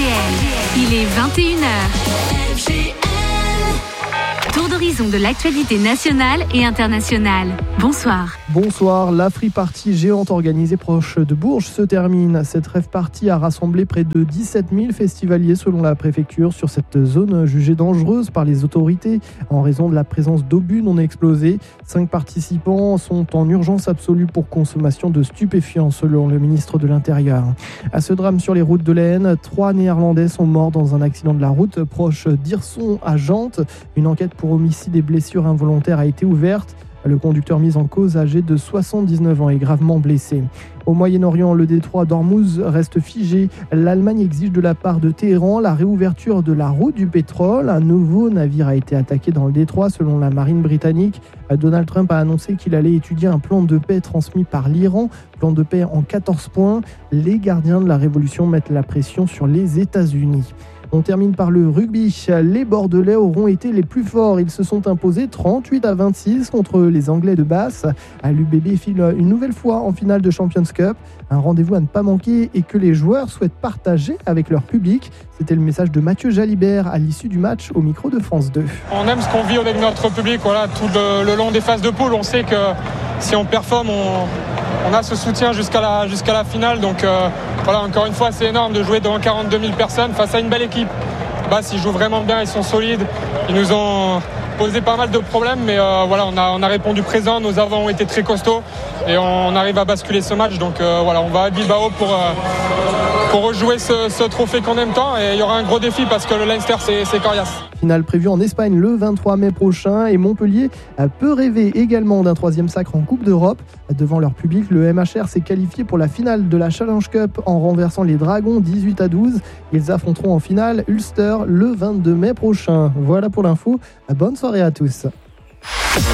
Il est 21h. Tour d'horizon de l'actualité nationale et internationale. Bonsoir. Bonsoir, la free party géante organisée proche de Bourges se termine. Cette rave party a rassemblé près de 17 000 festivaliers selon la préfecture sur cette zone jugée dangereuse par les autorités en raison de la présence d'obus non explosés. 5 participants sont en urgence absolue pour consommation de stupéfiants selon le ministre de l'Intérieur. À ce drame sur les routes de l'Aisne, 3 Néerlandais sont morts dans un accident de la route proche d'Hirson à Gentes. Une enquête pour homicide et blessures involontaires a été ouverte. Le conducteur mis en cause, âgé de 79 ans, est gravement blessé. Au Moyen-Orient, le détroit d'Ormuz reste figé. L'Allemagne exige de la part de Téhéran la réouverture de la route du pétrole. Un nouveau navire a été attaqué dans le détroit selon la marine britannique. Donald Trump a annoncé qu'il allait étudier un plan de paix transmis par l'Iran. Plan de paix en 14 points. Les gardiens de la révolution mettent la pression sur les États-Unis. On termine par le rugby. Les Bordelais auront été les plus forts. Ils se sont imposés 38-26 contre les Anglais de Basse. L'UBB file une nouvelle fois en finale de Champions Cup. Un rendez-vous à ne pas manquer et que les joueurs souhaitent partager avec leur public. C'était le message de Mathieu Jalibert à l'issue du match au micro de France 2. On aime ce qu'on vit avec notre public. Voilà, tout le long des phases de poule, on sait que si on performe, on a ce soutien jusqu'à la finale. Donc voilà, encore une fois, c'est énorme de jouer devant 42 000 personnes face à une belle équipe. Basse, ils jouent vraiment bien, ils sont solides. Ils nous ont posé pas mal de problèmes, mais voilà, on a répondu présent. Nos avants ont été très costauds et on arrive à basculer ce match. Donc voilà, on va à Bilbao pour rejouer ce trophée qu'on aime tant. Et il y aura un gros défi parce que le Leinster, c'est coriace. Finale prévue en Espagne le 23 mai prochain et Montpellier peut rêver également d'un 3e sacre en Coupe d'Europe. Devant leur public, le MHR s'est qualifié pour la finale de la Challenge Cup en renversant les Dragons 18-12. Ils affronteront en finale Ulster le 22 mai prochain. Voilà pour l'info. Bonne soirée à tous.